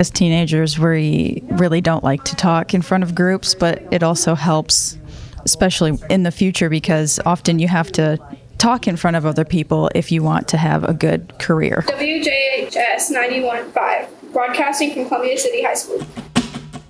as teenagers, we really don't like to talk in front of groups, but it also helps, especially in the future, because often you have to talk in front of other people if you want to have a good career. WJHS 91.5, broadcasting from Columbia City High School.